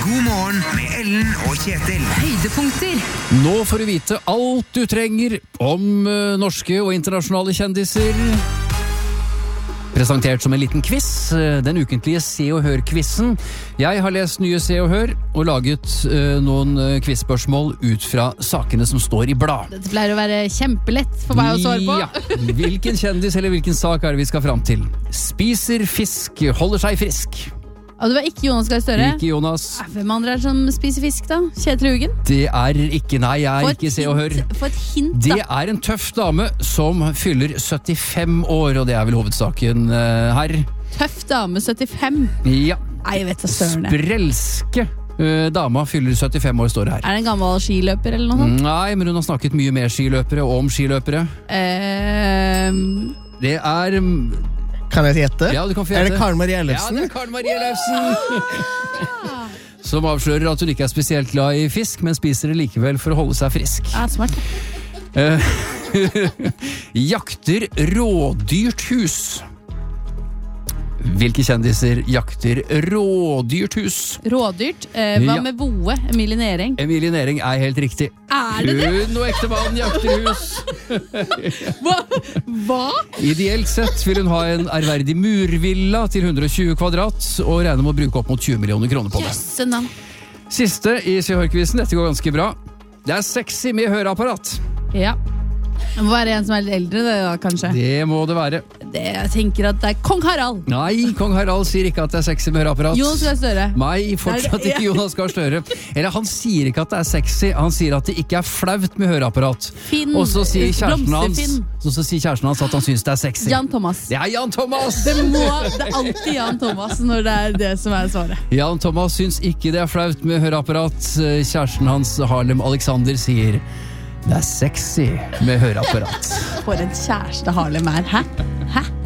God morgen med Ellen og Kjetil. Høydepunkter. Nå får du vite alt du trenger om norske og internasjonale kjendiser. Presentert som en liten quiz, den ukentlige Se og Hør-quizen. Jeg har lest nye Se og Hør og laget noen quizspørsmål ut fra sakene som står i blad. Dette pleier å være kjempelett for meg å svare på. Ja. Hvilken kjendis eller hvilken sak er det vi skal fram til? Spiser fisk, holder seg frisk. Og det var ikke Jonas Gahr Støre. Ikke Jonas. Hvem andre er det som spiser fisk da? Kjetil Hugen? Det er ikke, nei, jeg er ikke Se og Hør. For et hint Det da. er en tøff dame som fyller 75 år, og det er vel hovedsaken her. Tøff dame, 75. Ja. Nei, jeg vet da søren. Sprelske dama fyller 75 år, står det her. Er det en gammel skiløper eller noe sånt? Nei, men hun har snakket mye med skiløpere og om skiløpere. Det er... Kan jeg gjette? Ja, du kan få gjette. Er det Karen Marie Ellefsen? Ja, det er Karen Marie Ellefsen. Som avslører at hun ikke er spesielt glad i fisk, men spiser det likevel for å holde seg frisk. Ja, smart. Jakter rådyrt hus. Hvilke kjendiser jakter rådyrt hus? Rådyrt. Hva med Boe? Emilie Nering? Emilie Nering er helt riktig. Er det det? Hun og ektemannen jakter hus. Hva? Ideelt sett vil hun ha en ærverdig murvilla til 120 kvadrat og regne med å bruke opp mot 20 millioner kroner på det. Jøsse navn. Siste i Se og Hør-quizen. Dette går ganske bra. Det er sexy med høreapparat. Ja. Det må være en som er litt eldre, det da, kanskje. Det må det være. Jeg tenker at det er Kong Harald. Nei, Kong Harald sier ikke at det er sexy med høreapparat. Jonas Gahr Støre. Nei, fortsatt ikke Jonas Gahr Støre. Eller han sier ikke at det er sexy, han sier at det ikke er flaut med høreapparat. Finn, og så sier kjæresten Blomsterfinn. hans at han synes det er sexy. Jan Thomas. Det er Jan Thomas! Det er alltid Jan Thomas når det er det som er svaret. Jan Thomas synes ikke det er flaut med høreapparat. Kjæresten hans, Harlem Alexander, sier det er sexy med høreapparat. For en kjæreste Harlem er, hæ?